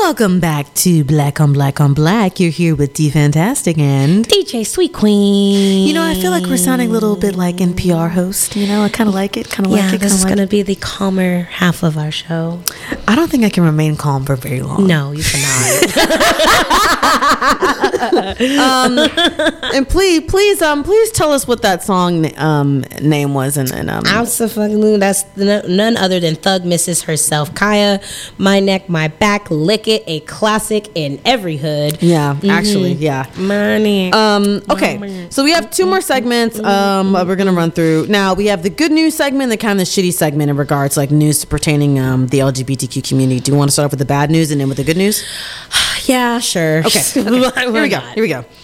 Welcome back to Black on Black on Black. You're here with D Fantastic and DJ Sweet Queen. You know, I feel like we're sounding a little bit like NPR host. You know, I kind of like it. This is going to be the calmer half of our show. I don't think I can remain calm for very long. No, you cannot. And please tell us what that song name was. Absolutely, that's none other than Thug Mrs. herself, Kaya. My Neck, My Back, Lick It, a classic in every hood. Yeah, actually, yeah. Money. Okay, so we have two more segments we're gonna run through. Now we have the good news segment, the kind of shitty segment in regards to like news pertaining the LGBTQ community. Do you want to start off with the bad news and then with the good news? Yeah, sure. Okay. Here we go.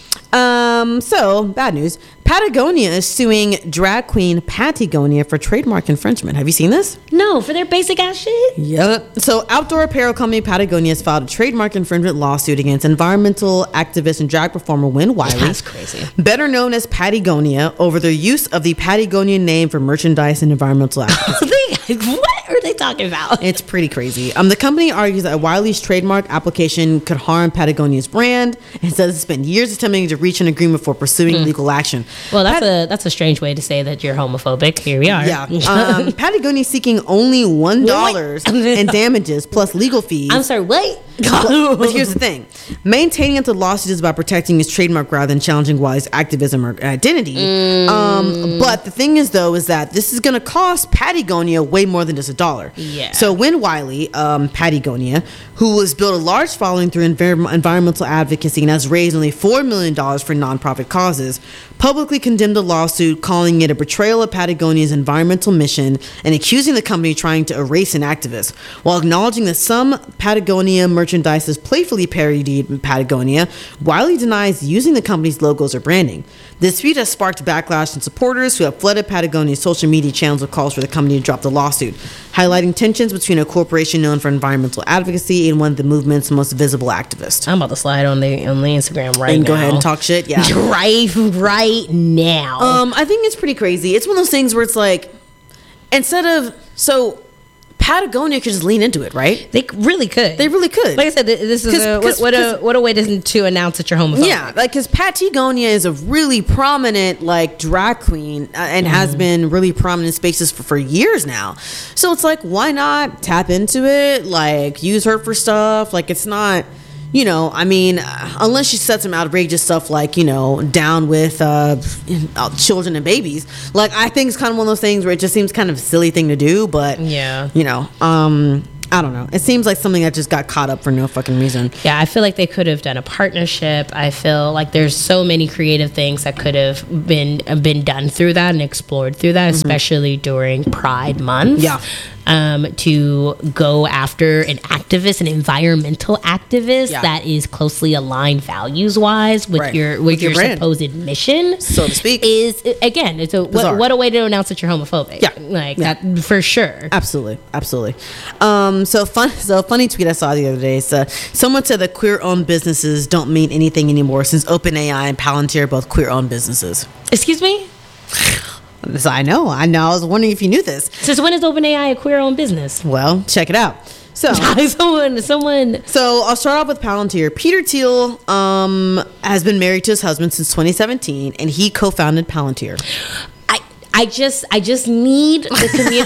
So bad news. Patagonia is suing drag queen Patagonia for trademark infringement. Have you seen this? No, for their basic ass shit? Yep. So outdoor apparel company Patagonia has filed a trademark infringement lawsuit against environmental activist and drag performer Wynn Wiley. That's crazy. Better known as Patagonia, over their use of the Patagonia name for merchandise and environmental activism. What are they talking about? It's pretty crazy. The company argues that Wiley's trademark application could harm Patagonia's brand and says it's spent years attempting to reach an agreement for pursuing legal action. Well, that's a strange way to say that you're homophobic. Here we are. Yeah. Patagonia is seeking only $1 in damages plus legal fees. I'm sorry, what? But here's the thing. Maintaining that the lawsuit is about protecting his trademark rather than challenging Wiley's activism or identity. But the thing is, though, is that this is going to cost Patagonia way more than just $1. Yeah. So Wynn Wiley, Patagonia, who has built a large following through environmental advocacy and has raised only $4 million for nonprofit causes, publicly condemned the lawsuit, calling it a betrayal of Patagonia's environmental mission and accusing the company of trying to erase an activist. While acknowledging that some Patagonia merchandise is playfully parodied Patagonia, Wiley denies using the company's logos or branding. This feat has sparked backlash from supporters who have flooded Patagonia's social media channels with calls for the company to drop the lawsuit, highlighting tensions between a corporation known for environmental advocacy and one of the movement's most visible activists. I'm about to slide on the Instagram right now. Go ahead and talk shit. Yeah, right now. I think it's pretty crazy. It's one of those things where it's like, Patagonia could just lean into it, right? They really could. Like I said, this is what a way to announce that you're homophobic. Yeah, like because Patagonia is a really prominent like drag queen and has been really prominent in spaces for years now. So it's like, why not tap into it? Like use her for stuff. Like it's not. Unless she said some outrageous stuff like, down with children and babies. Like, I think it's kind of one of those things where it just seems kind of a silly thing to do. But, I don't know. It seems like something that just got caught up for no fucking reason. Yeah, I feel like they could have done a partnership. I feel like there's so many creative things that could have been done through that and explored through that, especially during Pride Month. Yeah. To go after an environmental activist that is closely aligned values-wise with your supposed mission, so to speak, is again, it's what a way to announce that you're homophobic. Yeah, that for sure. Absolutely. So funny tweet I saw the other day. So someone said that queer-owned businesses don't mean anything anymore since OpenAI and Palantir are both queer-owned businesses. Excuse me. So I know. I was wondering if you knew this. Since when is OpenAI a queer-owned business? Well, check it out. So someone. So I'll start off with Palantir. Peter Thiel has been married to his husband since 2017, and he co-founded Palantir. I just need the community.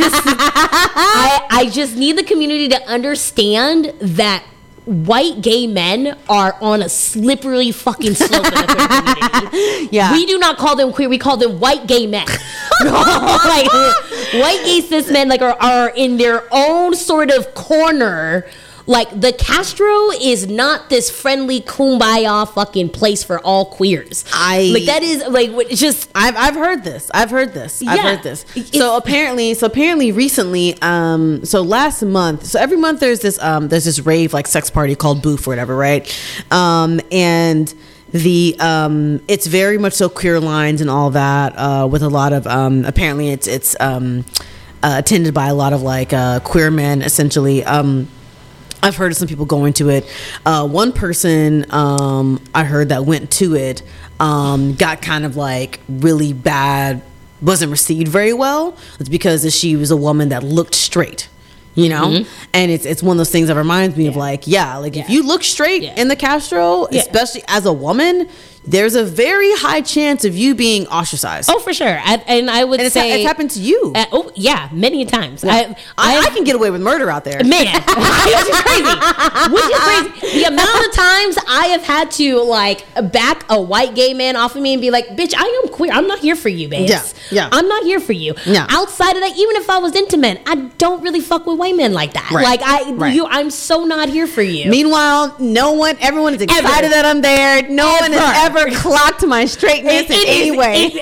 I just need the community to understand that white gay men are on a slippery fucking slope in the queer community. Yeah. We do not call them queer, we call them white gay men. Like white gay cis men are in their own sort of corner. Like the Castro is not this friendly kumbaya fucking place for all queers. That is like it's just I've heard this. I've heard this. So apparently recently, so last month, so every month there's this rave like sex party called Boof or whatever, right? And it's very much so queer lines and all that, with a lot of apparently it's attended by a lot of like queer men essentially. I've heard of some people going to it. One person I heard that went to it got kind of like really bad, wasn't received very well. It's because she was a woman that looked straight. You know, and it's one of those things that reminds me of like, if you look straight in the Castro, especially as a woman, there's a very high chance of you being ostracized. Oh, for sure. And I would say it's happened to you. Many times. Yeah. I can get away with murder out there, man. Which is crazy. The amount of times I have had to like back a white gay man off of me and be like, bitch, I am queer. I'm not here for you, babes. Yeah. I'm not here for you. Yeah. Outside of that, even if I was into men, I don't really fuck with white men like that. Right. Like I'm so not here for you. Meanwhile, everyone is excited that I'm there. No one has ever clocked my straightness in any way.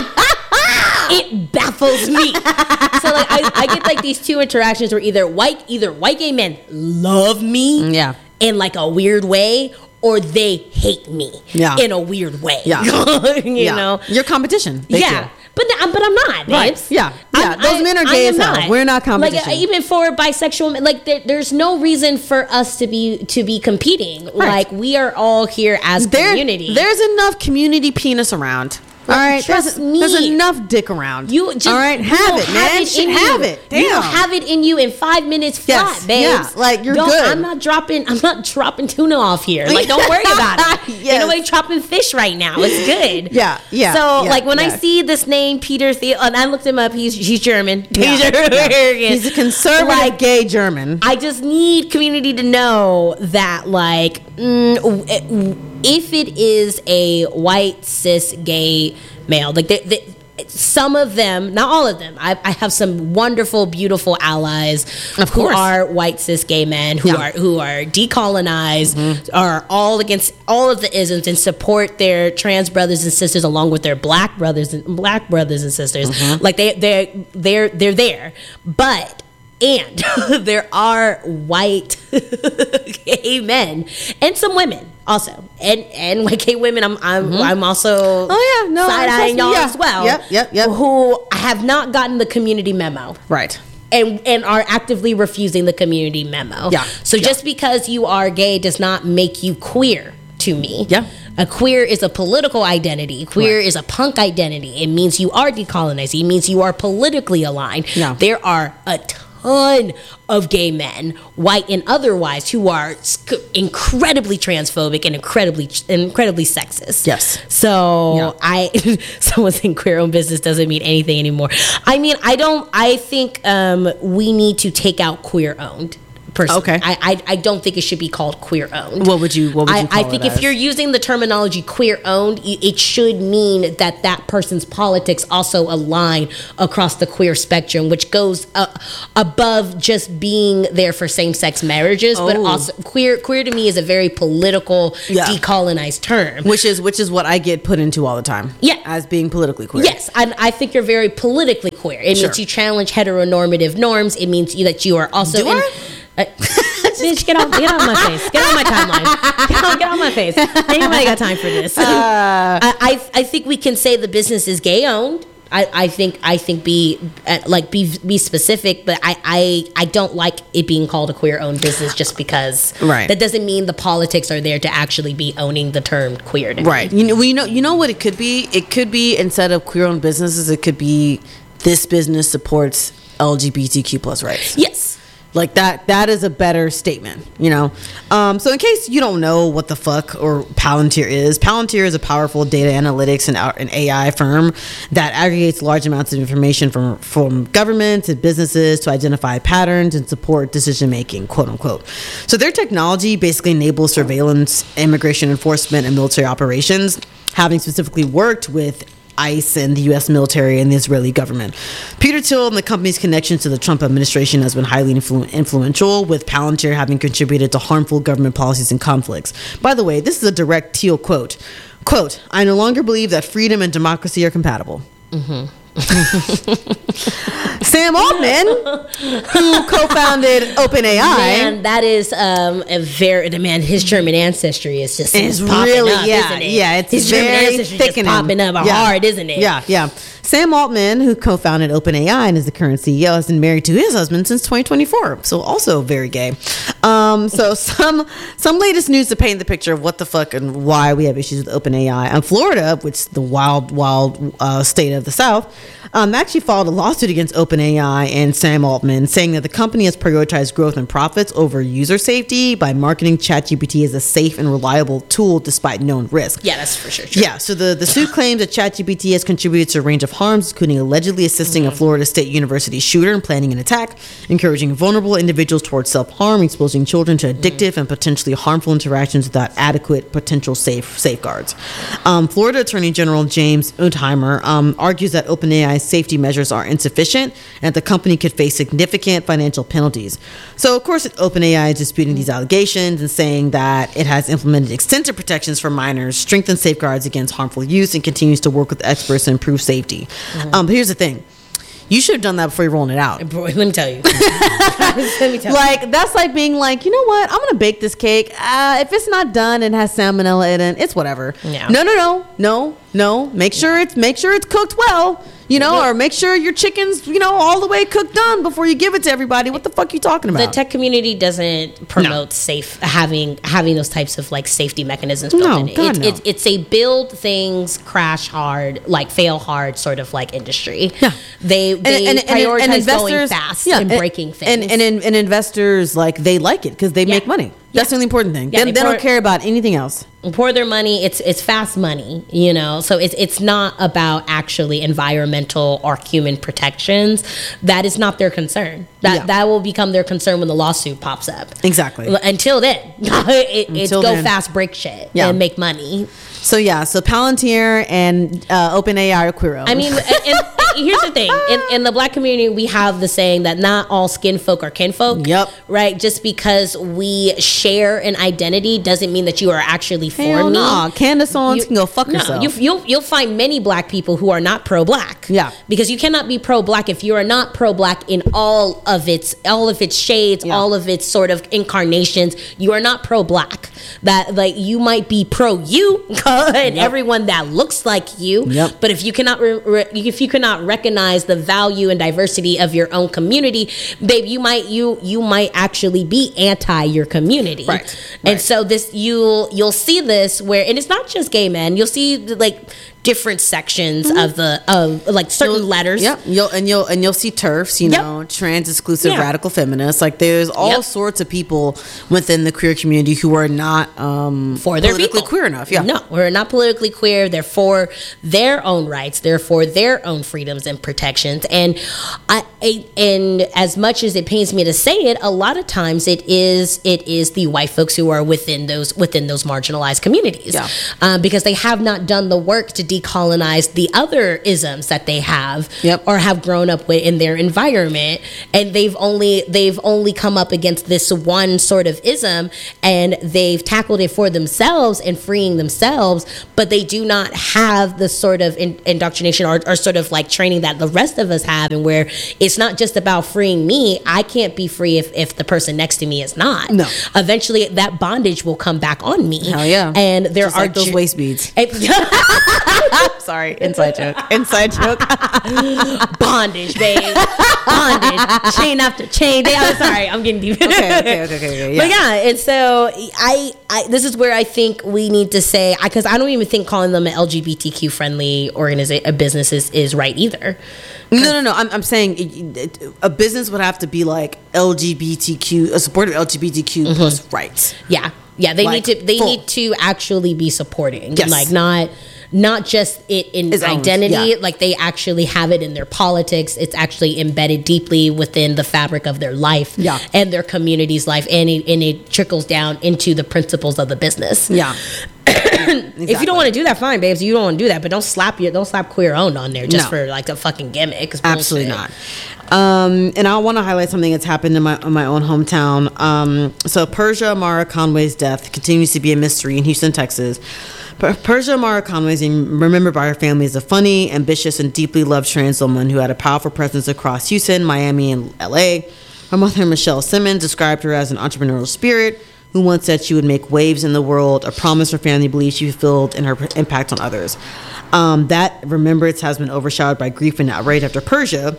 It baffles me. So like I get like these two interactions where either white gay men love me in like a weird way, or they hate me in a weird way. Yeah. you know? Your competition. But I'm not, babes. Right. Yeah. Those men are gay as hell. We're not competition. Like even for bisexual men, like there's no reason for us to be competing. Right. Like we are all here as community. There's enough community penis around. All right, trust me. There's enough dick around. You just all right, have it, man. Have it. Damn. You have it in you in 5 minutes flat, babes. Yeah, like you're good. I'm not dropping tuna off here. Like don't worry about it. Ain't nobody dropping fish right now. It's good. Yeah. So like when I see this name Peter Thiel, and I looked him up, he's German. He's a conservative gay German. I just need community to know that like if it is a white cis gay male, like some of them, not all of them, I have some wonderful, beautiful allies who are white cis gay men who are decolonized, are all against all of the isms and support their trans brothers and sisters along with their black brothers and sisters. Like they're there, but. And there are white gay men and some women also, and white gay women. I'm also side-eyeing y'all as well. Yep. Who have not gotten the community memo, right? And are actively refusing the community memo. Yeah. So just because you are gay does not make you queer to me. Yeah. A queer is a political identity. Queer is a punk identity. It means you are decolonized. It means you are politically aligned. Yeah. There are a ton of gay men, white and otherwise, who are incredibly transphobic and incredibly sexist. Yes. So someone saying queer-owned business doesn't mean anything anymore. I mean, I think we need to take out queer-owned. Personally. Okay. I don't think it should be called queer owned. What would you call it? I think if you're using the terminology queer owned, it should mean that person's politics also align across the queer spectrum, which goes above just being there for same-sex marriages, but also queer to me is a very political, decolonized term. Which is what I get put into all the time. Yeah. As being politically queer. Yes, I think you're very politically queer. It means you challenge heteronormative norms. It means that you are also bitch, get out my face. Get out my timeline. Get out my face. Anybody got time for this? I think we can say the business is gay owned. I think be specific, but I don't like it being called a queer owned business just because that doesn't mean the politics are there to actually be owning the term queer. Right. You know what it could be? It could be, instead of queer owned businesses, it could be this business supports LGBTQ plus rights. Yes. Like that is a better statement, you know? So in case you don't know what the fuck or Palantir is a powerful data analytics and AI firm that aggregates large amounts of information from governments and businesses to identify patterns and support decision making, quote unquote. So their technology basically enables surveillance, immigration enforcement, and military operations, having specifically worked with ICE and the U.S. military and the Israeli government. Peter Thiel and the company's connections to the Trump administration has been highly influential, with Palantir having contributed to harmful government policies and conflicts. By the way, this is a direct Thiel quote. Quote, "I no longer believe that freedom and democracy are compatible." Mm-hmm. Sam Altman, who co-founded OpenAI, man, that is his German ancestry is just popping really up, isn't it? Yeah, it's his very German ancestry just popping up hard, isn't it? Yeah. Sam Altman, who co-founded OpenAI and is the current CEO, has been married to his husband since 2024, so also very gay. So some latest news to paint the picture of what the fuck and why we have issues with OpenAI. In Florida, which is the wild state of the South, actually filed a lawsuit against OpenAI and Sam Altman, saying that the company has prioritized growth and profits over user safety by marketing ChatGPT as a safe and reliable tool despite known risk. Yeah, that's for sure true. Yeah, so the suit claims that ChatGPT has contributed to a range of harms, including allegedly assisting a Florida State University shooter in planning an attack, encouraging vulnerable individuals towards self-harm, exposing children to addictive and potentially harmful interactions without adequate potential safeguards. Florida Attorney General James Undheimer argues that OpenAI's safety measures are insufficient and that the company could face significant financial penalties. So, of course, OpenAI is disputing these allegations and saying that it has implemented extensive protections for minors, strengthened safeguards against harmful use, and continues to work with experts to improve safety. But here's the thing. You should have done that before you rolling it out. Let me tell you. Like, that's like being like, you know what? I'm going to bake this cake. If it's not done and has salmonella in it, it's whatever. Yeah. No. Make sure it's cooked well, or make sure your chicken's, all the way cooked done before you give it to everybody. What the fuck are you talking about? The tech community doesn't promote having those types of like safety mechanisms built in. It's a build things, crash hard, like fail hard sort of like industry. Yeah. They prioritize going fast and breaking things. And investors, like, they like it because they make money. That's the only important thing. They don't care about anything else. Pour their money. It's fast money, So it's not about actually environmental or human protections. That is not their concern. That will become their concern when the lawsuit pops up. Exactly. Until then, it's go fast, break shit, and make money. So Palantir and OpenAI are Queero. I mean, and here's the thing: in the Black community, we have the saying that not all skin folk are kinfolk. Yep. Right. Just because we share an identity doesn't mean that you are actually for me. No, Candace Owens can go fuck herself. You'll find many Black people who are not pro-Black. Yeah. Because you cannot be pro-Black if you are not pro-Black in all of its shades, all of its sort of incarnations. You are not pro-Black. That, like, you might be pro-you and everyone that looks like you. Yep. But if you cannot recognize the value and diversity of your own community, babe, you might actually be anti your community. Right. And so this you'll see this where, and it's not just gay men. You'll see like different sections of like certain letters. Yep. You'll see TERFs, trans exclusive radical feminists. Like, there's all sorts of people within the queer community who are not for their politically queer enough. Yeah. No, we're not politically queer. They're for their own rights. They're for their own freedoms and protections. And and as much as it pains me to say it, a lot of times it is the white folks who are within those marginalized communities. Yeah. Because they have not done the work to decolonize the other isms that they have or have grown up with in their environment, and they've only come up against this one sort of ism, and they've tackled it for themselves and freeing themselves, but they do not have the sort of indoctrination or sort of like training that the rest of us have, and where it's not just about freeing me. I can't be free if the person next to me is not. No. Eventually that bondage will come back on me. Hell yeah. And there just are like those waist beads. Sorry, inside joke. Bondage, babe. Bondage. Chain after chain. I'm sorry, I'm getting deep. Okay. Yeah. But yeah, and so I this is where I think we need to say, because I don't even think calling them an LGBTQ friendly business is right either. No. I'm saying a business would have to be like LGBTQ, a supportive LGBTQ plus rights. Yeah. They need to actually be supporting. Yes. Like not just it in its identity, like they actually have it in their politics. It's actually embedded deeply within the fabric of their life and their community's life, and it trickles down into the principles of the business. Yeah. Exactly. If you don't want to do that, fine, babes. You don't want to do that, but don't slap queer owned on there just for like a fucking gimmick. Absolutely not. And I want to highlight something that's happened in my own hometown. So Persia Mara Conway's death continues to be a mystery in Houston, Texas. Persia Mara Conway is remembered by her family as a funny, ambitious, and deeply loved trans woman who had a powerful presence across Houston, Miami, and LA. Her mother, Michelle Simmons, described her as an entrepreneurial spirit who once said she would make waves in the world, a promise her family believes she fulfilled in her impact on others. That remembrance has been overshadowed by grief and outrage after Persia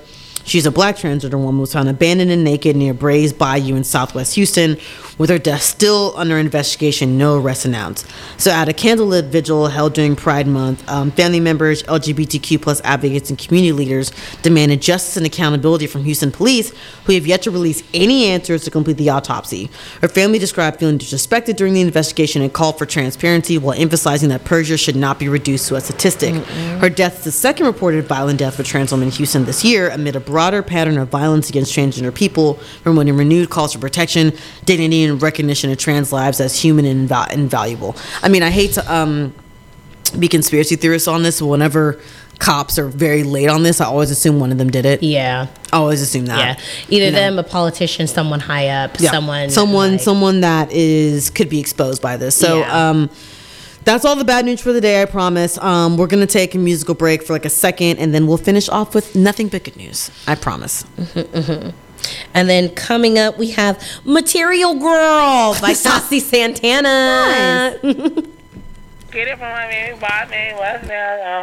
She's a black transgender woman who was found abandoned and naked near Brays Bayou in southwest Houston, with her death still under investigation, no arrest announced. So at a candlelit vigil held during Pride Month, family members, LGBTQ plus advocates, and community leaders demanded justice and accountability from Houston police, who have yet to release any answers to complete the autopsy. Her family described feeling disrespected during the investigation and called for transparency while emphasizing that perjury should not be reduced to a statistic. Her death is the second reported violent death for trans women in Houston this year, amid a broader pattern of violence against transgender people, promoting renewed calls for protection, dignity, and recognition of trans lives as human and invaluable. I mean, I hate to be conspiracy theorists on this, but whenever cops are very late on this, I always assume one of them did it. Yeah. I always assume that. Yeah. Either them, a politician, someone high up, someone that could be exposed by this. So that's all the bad news for the day, I promise. We're going to take a musical break for like a second, and then we'll finish off with nothing but good news. I promise. And then coming up, we have Material Girl by Saucy Santana. Get it from my baby, what's that?